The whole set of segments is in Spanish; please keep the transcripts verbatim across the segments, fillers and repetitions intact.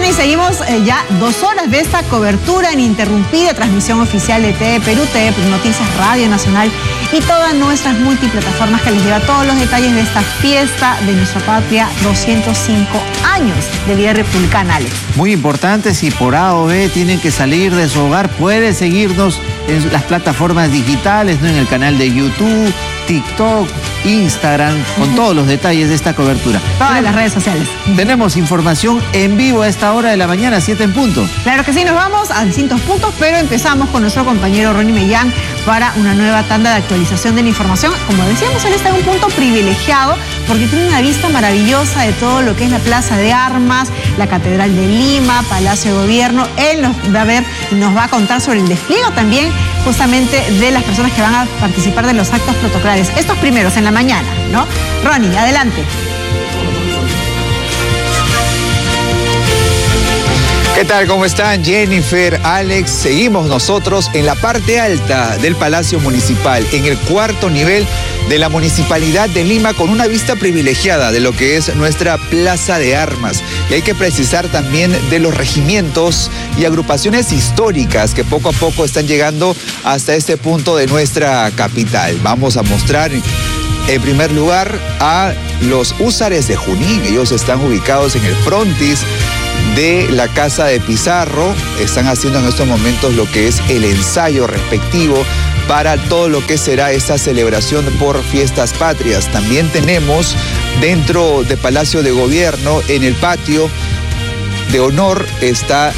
Bueno, y seguimos eh, ya dos horas de esta cobertura ininterrumpida, transmisión oficial de T V Perú, T V Noticias, Radio Nacional y todas nuestras multiplataformas que les lleva todos los detalles de esta fiesta de nuestra patria, doscientos cinco años de vida republicana, Alex. Muy importante, si por A o B tienen que salir de su hogar, puede seguirnos en las plataformas digitales, ¿no? En el canal de YouTube, TikTok, Instagram, con todos los detalles de esta cobertura. Todas bueno, las redes sociales. Tenemos información en vivo a esta hora de la mañana, siete en punto. Claro que sí, nos vamos a distintos puntos, pero empezamos con nuestro compañero Ronnie Mellán para una nueva tanda de actualización de la información. Como decíamos, él está en un punto privilegiado porque tiene una vista maravillosa de todo lo que es la Plaza de Armas, la Catedral de Lima, Palacio de Gobierno. Él nos va a ver y nos va a contar sobre el despliegue también justamente de las personas que van a participar de los actos protocolares. Estos primeros en la mañana, ¿no? Ronnie, adelante. ¿Qué tal? ¿Cómo están? Jennifer, Alex, seguimos nosotros en la parte alta del Palacio Municipal, en el cuarto nivel de la Municipalidad de Lima, con una vista privilegiada de lo que es nuestra Plaza de Armas. Y hay que precisar también de los regimientos y agrupaciones históricas que poco a poco están llegando hasta este punto de nuestra capital. Vamos a mostrar en primer lugar a los húsares de Junín. Ellos están ubicados en el frontis de la Casa de Pizarro. Están haciendo en estos momentos lo que es el ensayo respectivo para todo lo que será esta celebración por fiestas patrias. También tenemos dentro de Palacio de Gobierno, en el patio de honor, está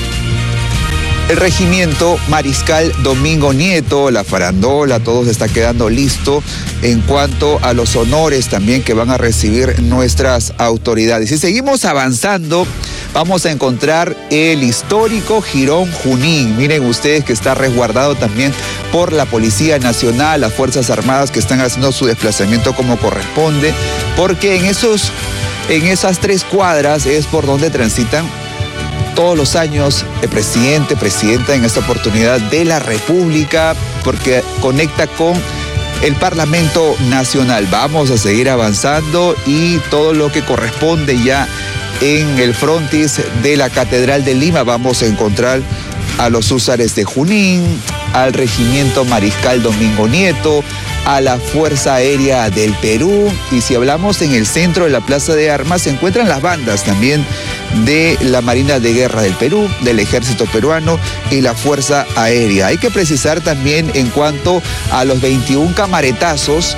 el regimiento Mariscal Domingo Nieto, la farandola, todo está quedando listo en cuanto a los honores también que van a recibir nuestras autoridades. Y seguimos avanzando, vamos a encontrar el histórico Jirón Junín. Miren ustedes que está resguardado también por la Policía Nacional, las Fuerzas Armadas que están haciendo su desplazamiento como corresponde, porque en, esos, en esas tres cuadras es por donde transitan todos los años el presidente, presidenta en esta oportunidad de la República, porque conecta con el Parlamento Nacional. Vamos a seguir avanzando y todo lo que corresponde ya en el frontis de la Catedral de Lima. Vamos a encontrar a los húsares de Junín, al regimiento Mariscal Domingo Nieto, a la Fuerza Aérea del Perú. Y si hablamos en el centro de la Plaza de Armas, se encuentran las bandas también de la Marina de Guerra del Perú, del Ejército Peruano y la Fuerza Aérea. Hay que precisar también en cuanto a los veintiún camaretazos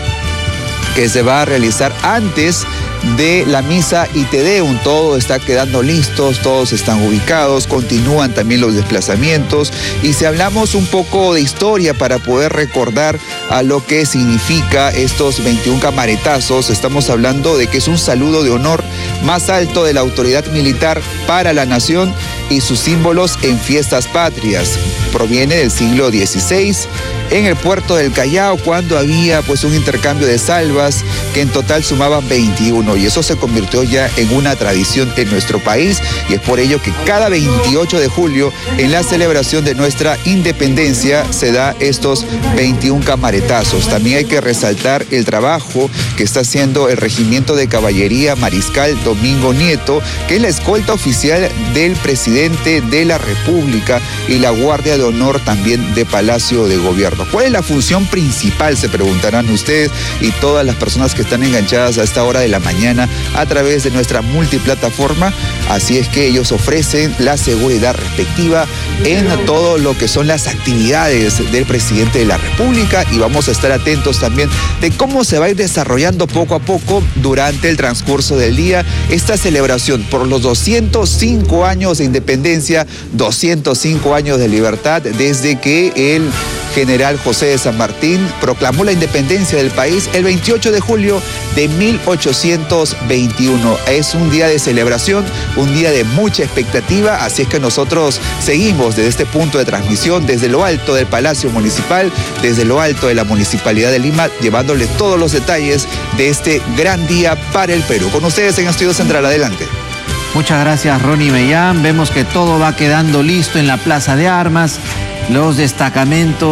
que se va a realizar antes de la misa y Te Deum. Todo está quedando listos, todos están ubicados, continúan también los desplazamientos. Y si hablamos un poco de historia para poder recordar a lo que significa estos veintiún camaretazos, estamos hablando de que es un saludo de honor más alto de la autoridad militar para la nación y sus símbolos en fiestas patrias. Proviene del siglo dieciséis, en el puerto del Callao, cuando había pues un intercambio de salvas que en total sumaban veintiuno, y eso se convirtió ya en una tradición en nuestro país, y es por ello que cada veintiocho de julio, en la celebración de nuestra independencia, se da estos veintiún camaretazos. También hay que resaltar el trabajo que está haciendo el Regimiento de Caballería Mariscal Domingo Nieto, que es la escolta oficial del presidente de la República y la Guardia de Honor también de Palacio de Gobierno. ¿Cuál es la función principal?, se preguntarán ustedes y todas las personas que están enganchadas a esta hora de la mañana a través de nuestra multiplataforma. Así es que ellos ofrecen la seguridad respectiva en todo lo que son las actividades del presidente de la República, y vamos a estar atentos también de cómo se va a ir desarrollando poco a poco durante el transcurso del día esta celebración por los doscientos cinco años de independencia, doscientos cinco años de libertad, desde que el general José de San Martín proclamó la independencia del país el veintiocho de julio de mil ochocientos veintiuno. Es un día de celebración, un día de mucha expectativa, así es que nosotros seguimos desde este punto de transmisión, desde lo alto del Palacio Municipal, desde lo alto de la Municipalidad de Lima, llevándoles todos los detalles de este gran día para el Perú. Con ustedes en Estudio Central, adelante. Muchas gracias, Ronnie Mellán. Vemos que todo va quedando listo en la Plaza de Armas. Los destacamentos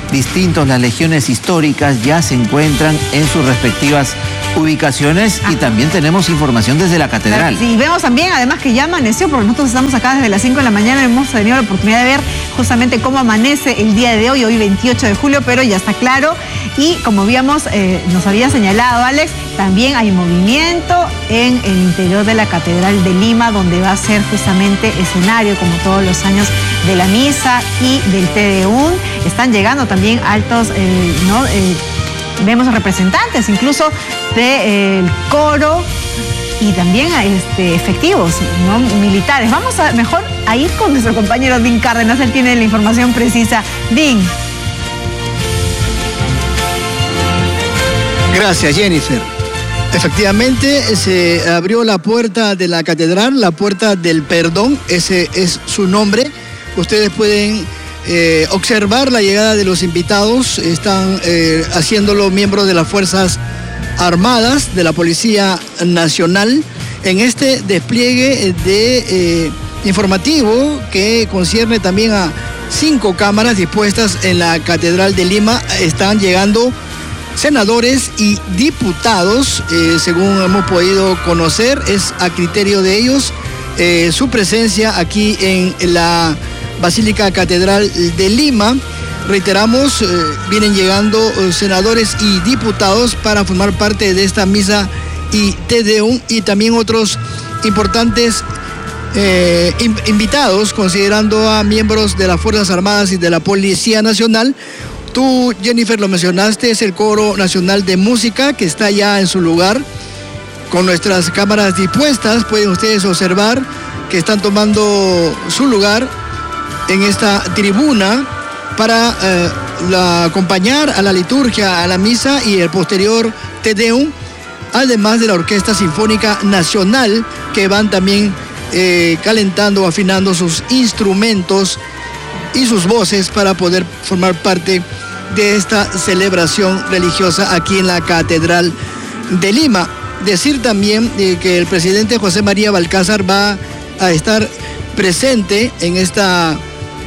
distintos, las legiones históricas ya se encuentran en sus respectivas ubicaciones y también tenemos información desde la catedral. Sí, vemos también además que ya amaneció, porque nosotros estamos acá desde las cinco de la mañana, hemos tenido la oportunidad de ver justamente cómo amanece el día de hoy, hoy veintiocho de julio, pero ya está claro. Y como habíamos, eh, nos había señalado Alex, también hay movimiento en el interior de la Catedral de Lima, donde va a ser justamente escenario, como todos los años, de la misa y del Te Deum. Están llegando también altos, eh, ¿no? Eh, vemos representantes incluso del de, eh, coro y también este, efectivos, ¿no? Militares. Vamos a mejor a ir con nuestro compañero Dean Cárdenas, él tiene la información precisa. Dean. Gracias, Jennifer. Efectivamente, se abrió la puerta de la catedral, la puerta del perdón, ese es su nombre. Ustedes pueden eh, observar la llegada de los invitados, están eh, haciéndolo miembros de las Fuerzas Armadas, de la Policía Nacional, en este despliegue de eh, informativo que concierne también a cinco cámaras dispuestas en la Catedral de Lima. Están llegando senadores y diputados, eh, según hemos podido conocer, es a criterio de ellos eh, su presencia aquí en la Basílica Catedral de Lima. Reiteramos, eh, vienen llegando eh, senadores y diputados para formar parte de esta misa y Te Deum, y también otros importantes eh, in, invitados, considerando a miembros de las Fuerzas Armadas y de la Policía Nacional. Tú, Jennifer, lo mencionaste, es el Coro Nacional de Música que está ya en su lugar, con nuestras cámaras dispuestas. Pueden ustedes observar que están tomando su lugar en esta tribuna para eh, la, acompañar a la liturgia, a la misa y el posterior Te Deum, además de la Orquesta Sinfónica Nacional, que van también eh, calentando, afinando sus instrumentos y sus voces para poder formar parte de esta celebración religiosa aquí en la Catedral de Lima. Decir también eh, que el presidente José María Balcázar va a estar presente en esta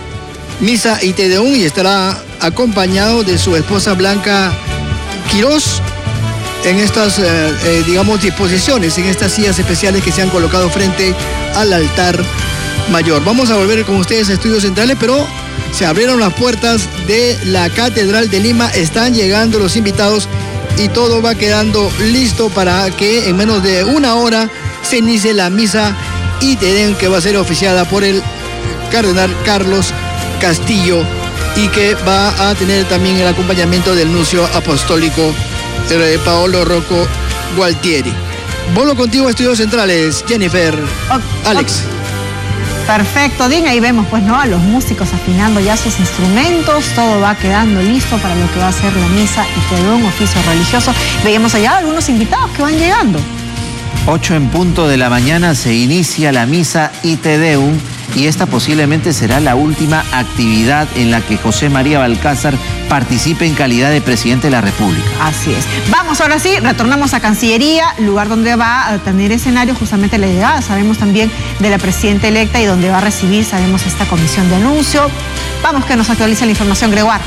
misa y Te Deum y estará acompañado de su esposa Blanca Quirós en estas, eh, eh, digamos, disposiciones, en estas sillas especiales que se han colocado frente al altar mayor. Vamos a volver con ustedes a Estudios Centrales, pero se abrieron las puertas de la Catedral de Lima, están llegando los invitados y todo va quedando listo para que en menos de una hora se inicie la misa y Te Deum, que va a ser oficiada por el cardenal Carlos Castillo y que va a tener también el acompañamiento del nuncio apostólico eh, Paolo Rocco Gualtieri. Vuelvo contigo a Estudios Centrales, Jennifer, okay, Alex. Okay. Perfecto, Dean, ahí vemos pues no a los músicos afinando ya sus instrumentos, todo va quedando listo para lo que va a ser la misa y Te Deum, oficio religioso. Veíamos allá algunos invitados que van llegando. ocho en punto de la mañana se inicia la misa y Te Deum, y esta posiblemente será la última actividad en la que José María Balcázar participe en calidad de presidente de la República. Así es. Vamos ahora sí, retornamos a Cancillería, lugar donde va a tener escenario justamente la llegada, sabemos también, de la presidenta electa y donde va a recibir, sabemos, esta comisión de anuncio. Vamos que nos actualice la información, Gregoire.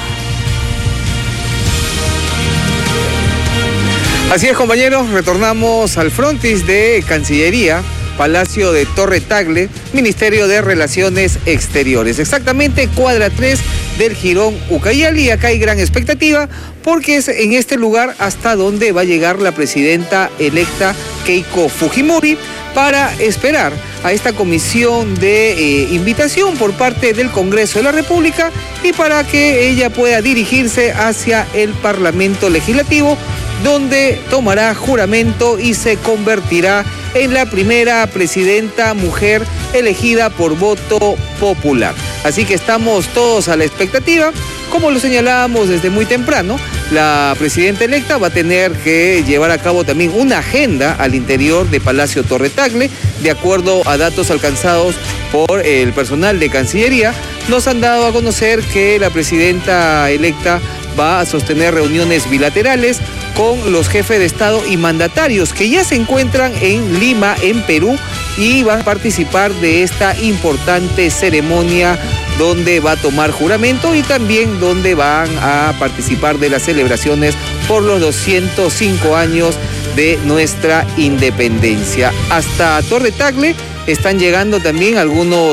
Así es, compañeros, retornamos al frontis de Cancillería, Palacio de Torre Tagle, Ministerio de Relaciones Exteriores. Exactamente cuadra tres del Jirón Ucayali. Acá hay gran expectativa porque es en este lugar hasta donde va a llegar la presidenta electa Keiko Fujimori para esperar a esta comisión de eh, invitación por parte del Congreso de la República y para que ella pueda dirigirse hacia el Parlamento Legislativo, donde tomará juramento y se convertirá en la primera presidenta mujer elegida por voto popular. Así que estamos todos a la expectativa. Como lo señalábamos desde muy temprano, la presidenta electa va a tener que llevar a cabo también una agenda al interior de Palacio Torre Tagle. De acuerdo a datos alcanzados por el personal de Cancillería, nos han dado a conocer que la presidenta electa va a sostener reuniones bilaterales con los jefes de Estado y mandatarios que ya se encuentran en Lima, en Perú, y van a participar de esta importante ceremonia donde va a tomar juramento y también donde van a participar de las celebraciones por los doscientos cinco años de nuestra independencia. Hasta Torre Tagle están llegando también algunos